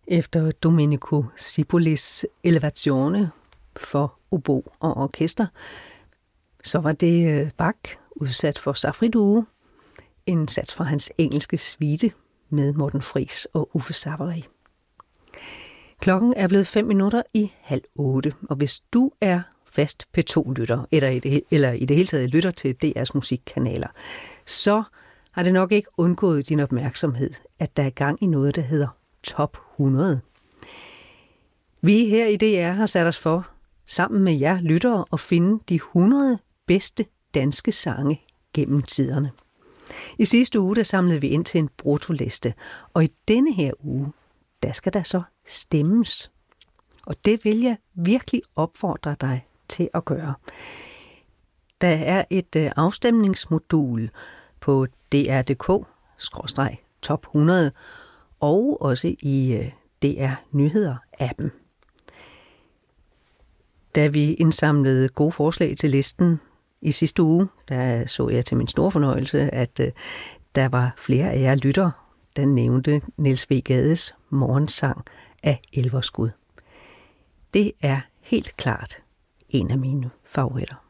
Efter Domenico Cipolis Elevazione for obo og orkester, så var det Bach udsat for Safri Duo, en sats fra hans engelske suite med Morten Friis og Uffe Savary. Klokken er blevet 7:05, og hvis du er fast P2-lytter, eller i det hele taget lytter til DR's musikkanaler, så har det nok ikke undgået din opmærksomhed, at der er gang i noget, der hedder Top 100. Vi her i DR har sat os for, sammen med jer lyttere, at finde de 100 bedste danske sange gennem tiderne. I sidste uge der samlede vi ind til en bruttoliste, og i denne her uge, der skal der så stemmes. Og det vil jeg virkelig opfordre dig til at gøre. Der er et afstemningsmodul på dr.dk/top 100 og også i DR Nyheder-appen. Da vi indsamlede gode forslag til listen i sidste uge, der så jeg til min store fornøjelse, at der var flere af jer lyttere, der nævnte Niels W. Gades morgensang af Elverskud. Det er helt klart en af mine favoritter.